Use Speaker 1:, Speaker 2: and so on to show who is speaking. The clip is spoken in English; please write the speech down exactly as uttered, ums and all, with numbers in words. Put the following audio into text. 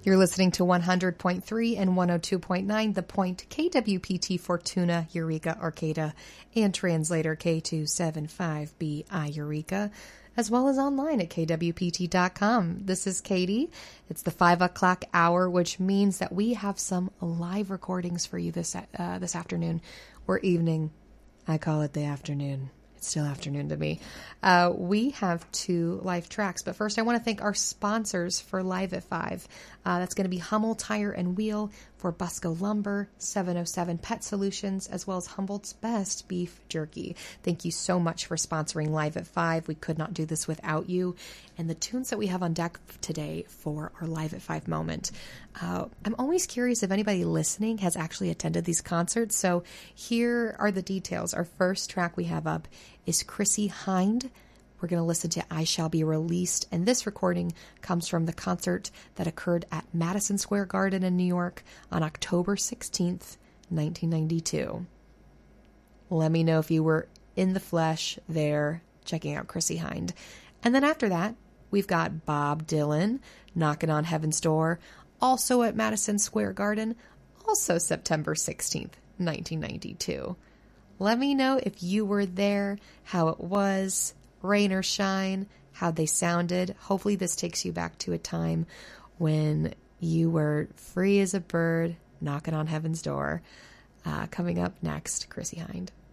Speaker 1: You're listening to one hundred point three and one oh two point nine The Point, K W P T Fortuna, Eureka, Arcata, and translator K two seven five B I Eureka, as well as online at K W P T dot com. This is Katie. It's the five o'clock hour, which means that we have some live recordings for you this uh, this afternoon or evening. I call it the afternoon. It's still afternoon to me. Uh, we have two live tracks, but first I want to thank our sponsors for Live at five. Uh, that's going to be Hummel Tire and Wheel, for Busco Lumber, seven oh seven Pet Solutions, as well as Humboldt's Best Beef Jerky. Thank you so much for sponsoring Live at five. We could not do this without you. And the tunes that we have on deck today for our Live at five moment. Uh, I'm always curious if anybody listening has actually attended these concerts. So here are the details. Our first track we have up is Chrissie Hynde. We're going to listen to I Shall Be Released, and this recording comes from the concert that occurred at Madison Square Garden in New York on October sixteenth, nineteen ninety-two. Let me know if you were in the flesh there checking out Chrissie Hynde. And then after that, we've got Bob Dylan, Knocking on Heaven's Door, also at Madison Square Garden, also September sixteenth, nineteen ninety-two. Let me know if you were there, how it was, rain or shine, how they sounded. Hopefully this takes you back to a time when you were free as a bird, knocking on heaven's door. Uh, coming up next, Chrissie Hynde.